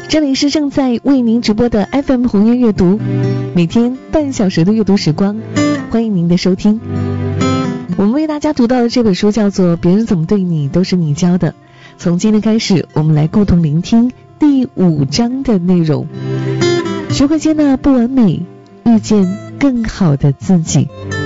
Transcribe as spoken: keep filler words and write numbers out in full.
这里是正在为您直播的 F M 红叶阅读，每天半小时的阅读时光，欢迎您的收听。我们为大家读到的这本书叫做《别人怎么对你都是你教的》。从今天开始，我们来共同聆听第五章的内容，学会接纳不完美，遇见更好的自己。